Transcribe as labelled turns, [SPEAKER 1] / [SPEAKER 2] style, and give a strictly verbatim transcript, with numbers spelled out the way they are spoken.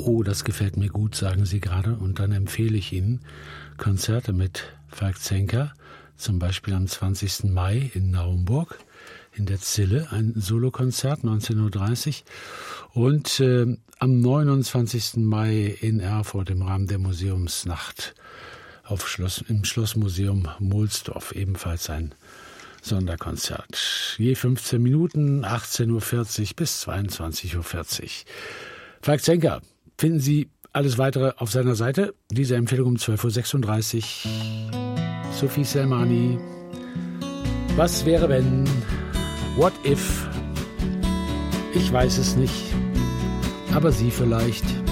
[SPEAKER 1] Oh, das gefällt mir gut, sagen Sie gerade. Und dann empfehle ich Ihnen Konzerte mit Falk Zenker, zum Beispiel am zwanzigsten Mai in Naumburg in der Zille, ein Solokonzert, neunzehn Uhr dreißig. Und äh, am neunundzwanzigsten Mai in Erfurt im Rahmen der Museumsnacht auf Schloss, im Schlossmuseum Mohlsdorf, ebenfalls ein Sonderkonzert. Je fünfzehn Minuten, achtzehn Uhr vierzig bis zweiundzwanzig Uhr vierzig. Falk Zenker, finden Sie alles Weitere auf seiner Seite. Diese Empfehlung um zwölf Uhr sechsunddreißig. Sophie Selmani. Was wäre wenn? What if? Ich weiß es nicht. Aber Sie vielleicht.